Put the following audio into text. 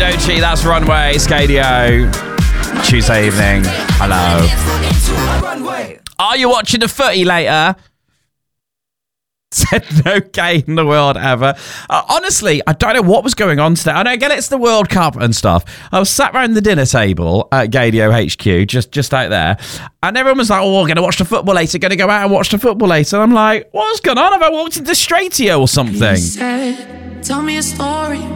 don't you? That's Runway, Scadio. Tuesday evening. Hello. Are you watching the footy later? Said no gay in the world ever. Honestly, I don't know what was going on today. I know, again, it's the World Cup and stuff. I was sat around the dinner table at Gadio HQ, just out there, and everyone was like, oh, we're going to watch the football later, going to go out and watch the football later. And I'm like, what's going on? Have I walked into Stratio or something? Tell me a story.